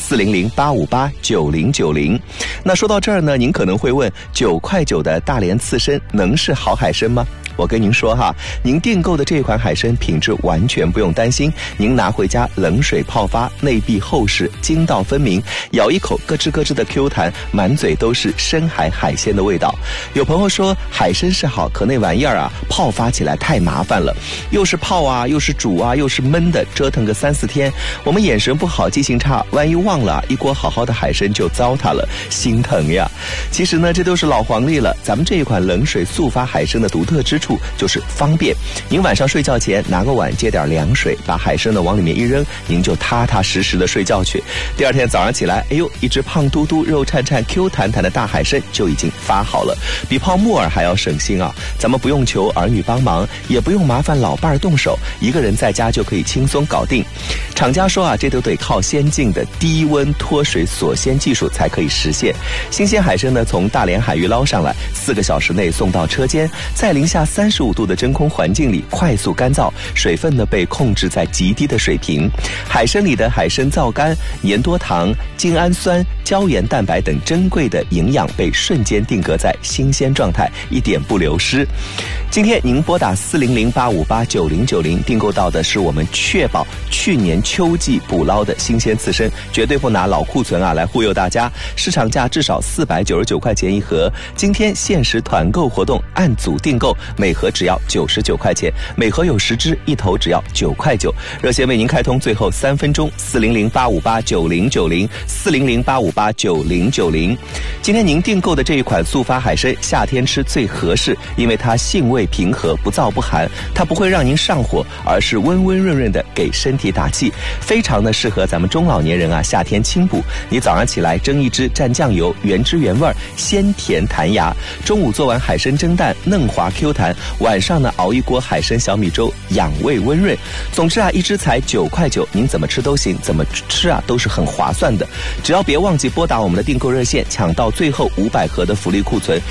400-858-9090。那说到这儿呢，您可能会问，9块9的大连刺身能是好海参吗？我跟您说哈，您订购的这款海参品质完全不用担心，您拿回家冷水泡发，内壁厚实，筋道分明，咬一口咯吱咯吱的 Q 弹，满嘴都是深海海鲜的味道。有朋友说海参是好，可那玩意儿啊，泡发起来太麻烦了，又是泡啊，又是煮啊，又是焖的，折腾个3、4天，我们眼神不好，记性差，万一忘了，一锅好好的海参就糟蹋了，心疼呀。其实呢，这都是老黄历了，咱们这一款冷水速发海参的独特之处就是方便，您晚上睡觉前拿个碗接点凉水，把海参呢往里面一扔，您就踏踏实实的睡觉去。第二天早上起来，哎呦，一只胖嘟嘟、肉颤颤、Q 弹弹的大海参就已经发好了，比泡木耳还要省心啊！咱们不用求儿女帮忙，也不用麻烦老伴儿动手，一个人在家就可以轻松搞定。厂家说啊，这都得靠先进的低温脱水锁鲜技术才可以实现。新鲜海参呢，从大连海域捞上来，4个小时内送到车间，在零下35度的真空环境里快速干燥，水分呢被控制在极低的水平。海参里的海参皂苷、粘多糖、精氨酸、胶原蛋白等珍贵的营养被瞬间定格在新鲜状态，一点不流失。今天您拨打400-858-9090订购到的是我们确保去年秋季捕捞的新鲜刺参，绝对不拿老库存啊来忽悠大家。市场价至少499块钱一盒，今天限时团购活动，按组订购，每盒只要99块钱，每盒有10只，一头只要9块9。热线为您开通最后3分钟，400-858-9090，400-858-9090。今天您订购的这一款速发海参，夏天吃最合适，因为它性味平和，不燥不寒，它不会让您上火，而是温温润润的给身体打气，非常的适合咱们中老年人啊夏天清补。你早上起来蒸一只蘸酱油，原汁原味，鲜甜弹牙；中午做完海参蒸蛋，嫩滑 Q 弹；晚上呢熬一锅海参小米粥，养胃温润。总之啊，一只才9块9，您怎么吃都行，怎么吃啊都是很划算的。只要别忘记拨打我们的订购热线，抢到最后500盒的福利库存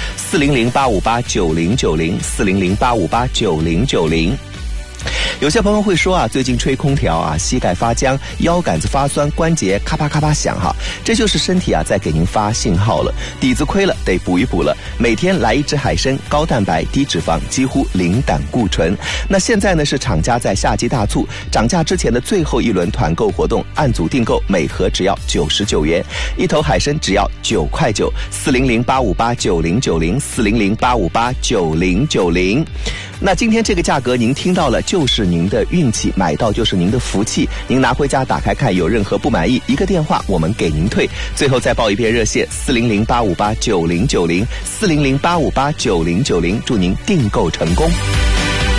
，400-858-9090，400-858-9090。有些朋友会说啊，最近吹空调啊，膝盖发僵，腰杆子发酸，关节咔啪咔啪响哈，这就是身体啊在给您发信号了，底子亏了，得补一补了。每天来一只海参，高蛋白低脂肪，几乎零胆固醇。那现在呢是厂家在夏季大促，涨价之前的最后一轮团购活动，按组订购，每盒只要99元，一头海参只要9块9，400-858-9090，400-858-9090。那今天这个价格您听到了，就是您的运气，买到就是您的福气。您拿回家打开看，有任何不满意，一个电话我们给您退。最后再报一遍热线，400-858-9090，400-858-9090，祝您订购成功。